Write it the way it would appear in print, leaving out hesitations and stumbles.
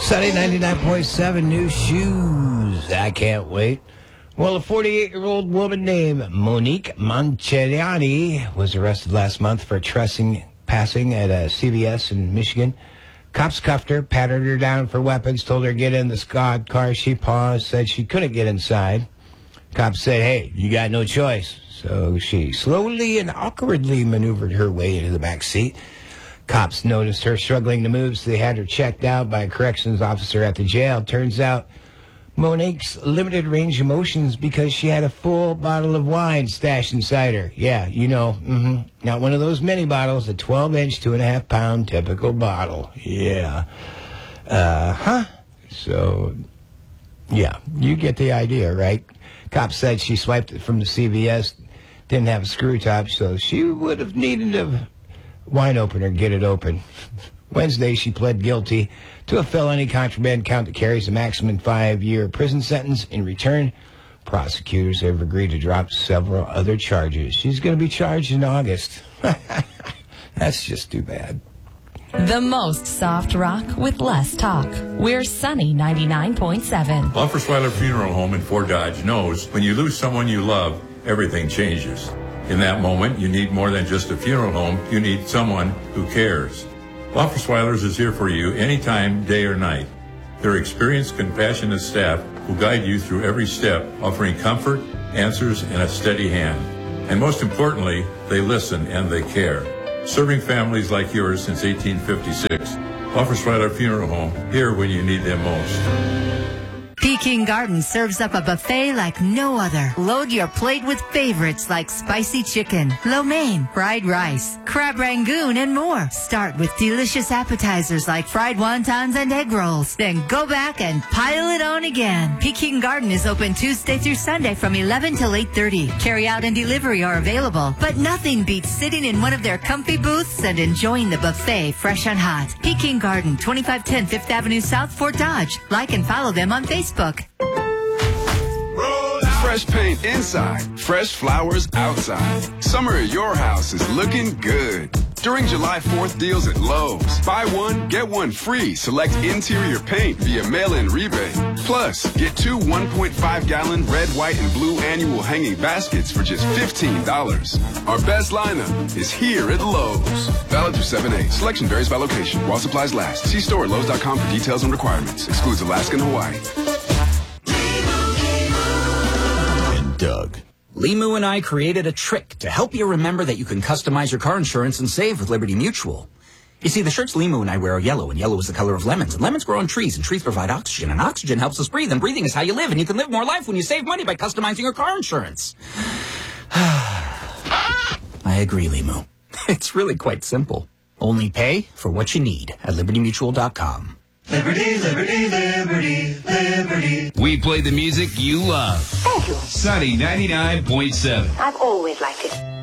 Sunny 99.7 New Shoes. I can't wait. Well, a 48-year-old woman named Monique Mancheriani was arrested last month for passing at a CVS in Michigan. Cops cuffed her, patted her down for weapons, told her to get in the squad car. She paused, said she couldn't get inside. Cops said, hey, you got no choice. So she slowly and awkwardly maneuvered her way into the back seat. Cops noticed her struggling to move, so they had her checked out by a corrections officer at the jail. Turns out Monique's limited range of motions because she had a full bottle of wine stashed inside her. Yeah, not one of those mini bottles, a 12-inch, 2.5-pound typical bottle. Yeah. So, yeah, you get the idea, right? Cops said she swiped it from the CVS, didn't have a screw top, so she would have needed a wine opener, get it open. Wednesday, she pled guilty to a felony contraband count that carries a maximum 5-year prison sentence. In return, prosecutors have agreed to drop several other charges. She's going to be charged in August. That's just too bad. The most soft rock with less talk. We're Sunny 99.7. Offersweiler Funeral Home in Fort Dodge knows when you lose someone you love, everything changes. In that moment, you need more than just a funeral home. You need someone who cares. Offersweilers is here for you anytime, day or night. Their experienced, compassionate staff will guide you through every step, offering comfort, answers, and a steady hand. And most importantly, they listen and they care. Serving families like yours since 1856, Offersweiler Funeral Home, here when you need them most. Peking Garden serves up a buffet like no other. Load your plate with favorites like spicy chicken, lo mein, fried rice, crab rangoon, and more. Start with delicious appetizers like fried wontons and egg rolls. Then go back and pile it on again. Peking Garden is open Tuesday through Sunday from 11 till 8:30. Carry out and delivery are available, but nothing beats sitting in one of their comfy booths and enjoying the buffet fresh and hot. Peking Garden, 2510 5th Avenue South, Fort Dodge. Like and follow them on Facebook. Fresh paint inside, fresh flowers outside. Summer at your house is looking good. During July 4th deals at Lowe's, buy one, get one free. Select interior paint via mail-in rebate. Plus, get 2 1.5-gallon red, white, and blue annual hanging baskets for just $15. Our best lineup is here at Lowe's. Valid through 7/8. Selection varies by location. While supplies last. See store at Lowe's.com for details and requirements. Excludes Alaska and Hawaii. Doug. Limu and I created a trick to help you remember that you can customize your car insurance and save with Liberty Mutual. You see, the shirts Limu and I wear are yellow, and yellow is the color of lemons, and lemons grow on trees, and trees provide oxygen, and oxygen helps us breathe, and breathing is how you live, and you can live more life when you save money by customizing your car insurance. I agree, Limu. It's really quite simple. Only pay for what you need at libertymutual.com. Liberty, liberty, liberty, liberty. We play the music you love. Thank you. Sunny 99.7. I've always liked it.